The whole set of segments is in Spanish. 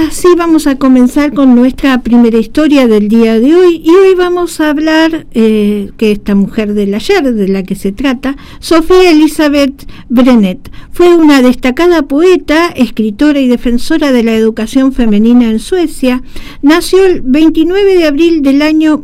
Así vamos a comenzar con nuestra primera historia del día de hoy, y hoy vamos a hablar que esta mujer del ayer, de la que se trata, Sofía Elisabeth Brenet, fue una destacada poeta, escritora y defensora de la educación femenina en Suecia. Nació el 29 de abril del año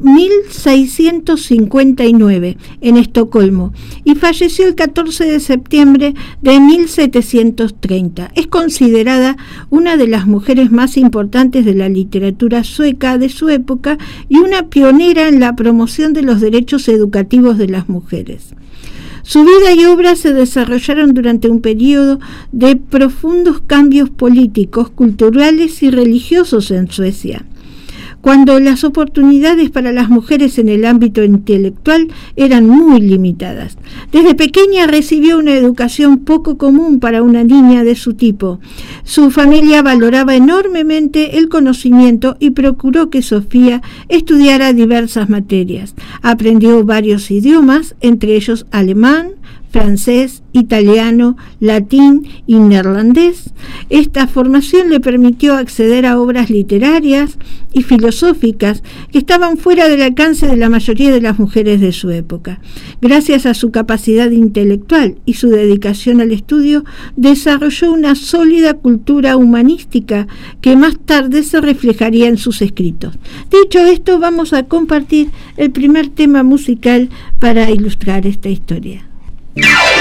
1659 en Estocolmo y falleció el 14 de septiembre de 1730. Es considerada una de las mujeres más importantes de la literatura sueca de su época y una pionera en la promoción de los derechos educativos de las mujeres. Su vida y obra se desarrollaron durante un periodo de profundos cambios políticos, culturales y religiosos en Suecia, cuando las oportunidades para las mujeres en el ámbito intelectual eran muy limitadas. Desde pequeña recibió una educación poco común para una niña de su tipo. Su familia valoraba enormemente el conocimiento y procuró que Sofía estudiara diversas materias. Aprendió varios idiomas, entre ellos alemán, francés, italiano, latín y neerlandés. Esta formación le permitió acceder a obras literarias y filosóficas que estaban fuera del alcance de la mayoría de las mujeres de su época. Gracias a su capacidad intelectual y su dedicación al estudio, desarrolló una sólida cultura humanística que más tarde se reflejaría en sus escritos. Dicho esto, vamos a compartir el primer tema musical para ilustrar esta historia.